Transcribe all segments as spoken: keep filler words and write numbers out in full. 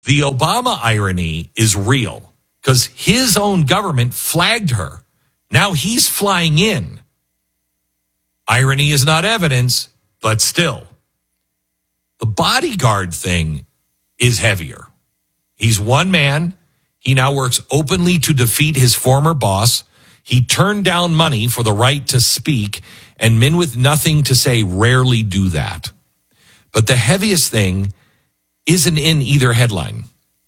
The Obama irony is real because his own government flagged her. Now he's flying in. Irony is not evidence, but still. The bodyguard thing is heavier. He's one man. He now works openly to defeat his former boss. He turned down money for the right to speak, and men with nothing to say rarely do that. But the heaviest thing isn't in either headline.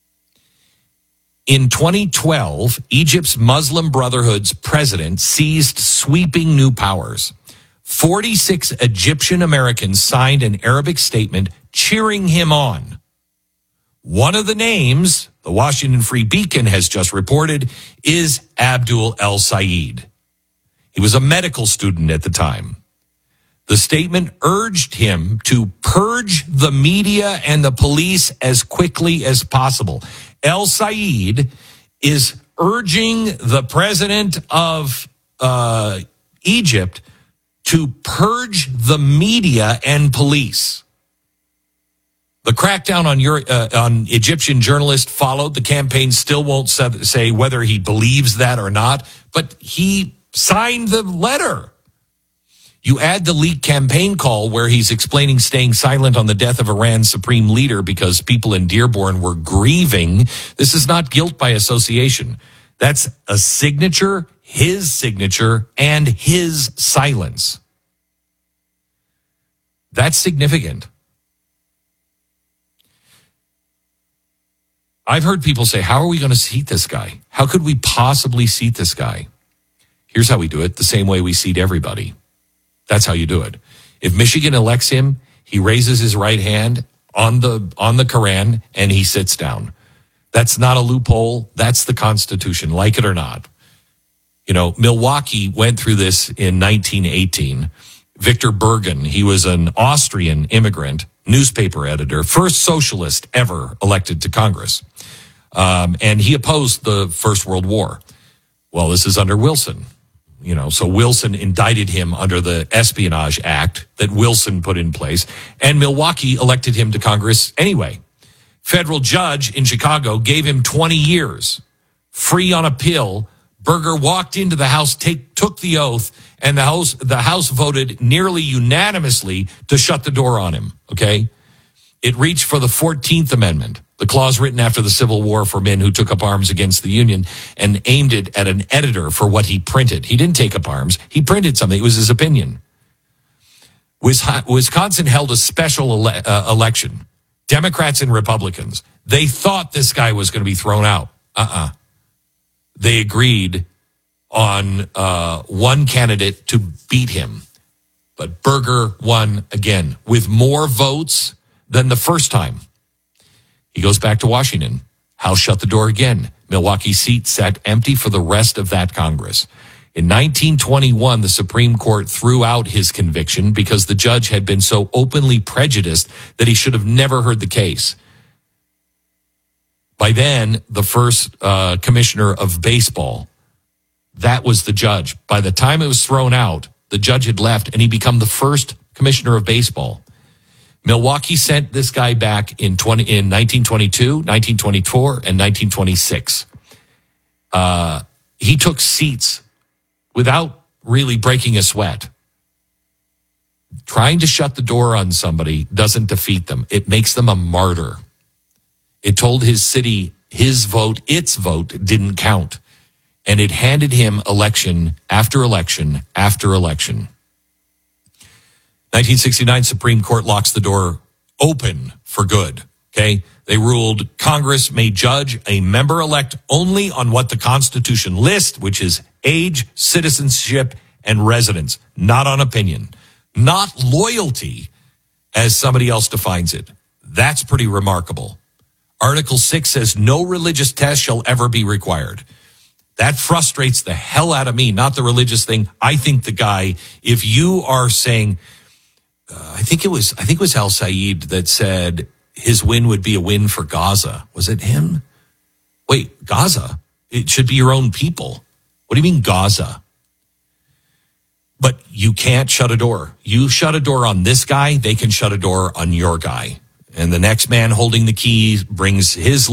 In twenty twelve, Egypt's Muslim Brotherhood's president seized sweeping new powers. forty-six Egyptian Americans signed an Arabic statement cheering him on. One of the names, the Washington Free Beacon has just reported, is Abdul El Sayed. He was a medical student at the time. The statement urged him to purge the media and the police as quickly as possible. El Sayed is urging the president of uh, Egypt to purge the media and police. The crackdown on your, uh, on Egyptian journalists followed. The campaign still won't say whether he believes that or not, but he signed the letter. You add the leaked campaign call where he's explaining staying silent on the death of Iran's supreme leader because people in Dearborn were grieving. This is not guilt by association. That's a signature, his signature, and his silence. That's significant. I've heard people say, how are we going to seat this guy? How could we possibly seat this guy? Here's how we do it, the same way we seat everybody. That's how you do it. If Michigan elects him, he raises his right hand on the on the Quran and he sits down. That's not a loophole. That's the Constitution, like it or not. You know, Milwaukee went through this in nineteen eighteen. Victor Bergen, he was an Austrian immigrant, newspaper editor, first socialist ever elected to Congress. Um, and he opposed the First World War. Well, this is under Wilson. You know, so Wilson indicted him under the Espionage Act that Wilson put in place, and Milwaukee elected him to Congress anyway. Federal judge in Chicago gave him twenty years, free on a pill. Berger walked into the House, take, took the oath, and the House, the House voted nearly unanimously to shut the door on him, okay? It reached for the fourteenth Amendment, the clause written after the Civil War for men who took up arms against the Union, and aimed it at an editor for what he printed. He didn't take up arms. He printed something. It was his opinion. Wisconsin held a special ele- uh, election. Democrats and Republicans. They thought this guy was going to be thrown out. Uh-uh. They agreed on uh, one candidate to beat him. But Berger won again with more votes than the first time. He goes back to Washington. House shut the door again. Milwaukee's seat sat empty for the rest of that Congress. In nineteen twenty-one, the Supreme Court threw out his conviction because the judge had been so openly prejudiced that he should have never heard the case. By then, the first uh, commissioner of baseball, that was the judge. By the time it was thrown out, the judge had left, and he became the first commissioner of baseball. Milwaukee sent this guy back in twenty in nineteen twenty-two, nineteen twenty-four, and nineteen twenty-six. Uh, he took seats without really breaking a sweat. Trying to shut the door on somebody doesn't defeat them. It makes them a martyr. It told his city his vote, its vote, didn't count. And it handed him election after election after election. nineteen sixty-nine, Supreme Court locks the door open for good, okay? They ruled Congress may judge a member-elect only on what the Constitution lists, which is age, citizenship, and residence, not on opinion, not loyalty, as somebody else defines it. That's pretty remarkable. Article six says no religious test shall ever be required. That frustrates the hell out of me, not the religious thing. I think the guy, if you are saying, uh, I think it was, I think it was Al Sayed that said his win would be a win for Gaza. Was it him? Wait, Gaza? It should be your own people. What do you mean Gaza? But you can't shut a door. You shut a door on this guy, they can shut a door on your guy. And the next man holding the keys brings his